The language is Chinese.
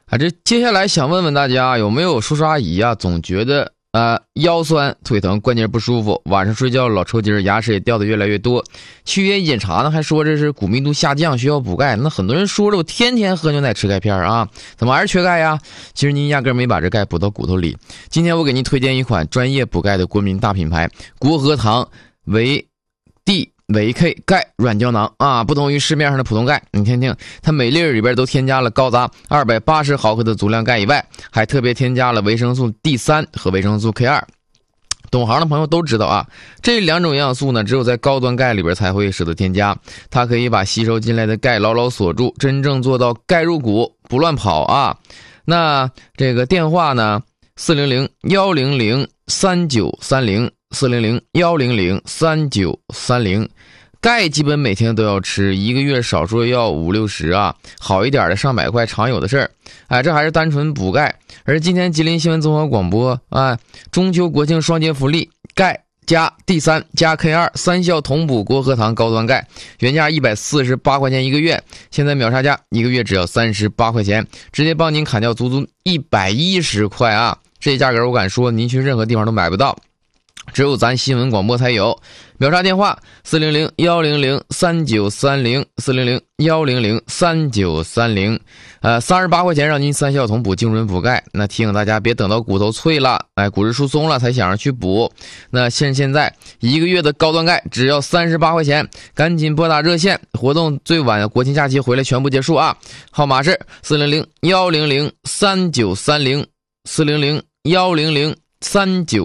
这接下来想问问大家，有没有叔叔阿姨啊，总觉得腰酸腿疼关节不舒服，晚上睡觉老抽筋，牙齿也掉的越来越多，去医院检查呢还说这是骨密度下降需要补钙。那很多人说了，我天天喝牛奶吃钙片啊，怎么还是缺钙呀？其实您压根没把这钙补到骨头里。今天我给您推荐一款专业补钙的国民大品牌国和堂维 D维 K 钙软胶囊啊，不同于市面上的普通钙，你听听，它每粒里边都添加了高达280毫克的足量钙以外，还特别添加了维生素 D3 和维生素 K2。懂行的朋友都知道啊，这两种营养素呢，只有在高端钙里边才会舍得添加，它可以把吸收进来的钙牢牢锁住，真正做到钙入骨不乱跑啊。那这个电话呢400-100-3930 400-100-3930，钙基本每天都要吃，一个月少说要50-60啊，好一点的上百块常有的事儿。这还是单纯补钙。而今天吉林新闻综合广播中秋国庆双节福利，钙加 D3 加 K2 三效同补国和堂高端钙，原价148块钱一个月，现在秒杀价一个月只要38块钱，直接帮您砍掉足足110块啊！这价格我敢说您去任何地方都买不到，只有咱新闻广播才有。秒杀电话400-100-3930 400-100-3930， 38块钱让您三效同补精准补钙。那提醒大家别等到骨头脆了，骨质疏松了才想着去补。那现在一个月的高端钙只要38块钱，赶紧拨打热线，活动最晚国庆假期回来全部结束啊！号码是400-100-3930 400-100-3930。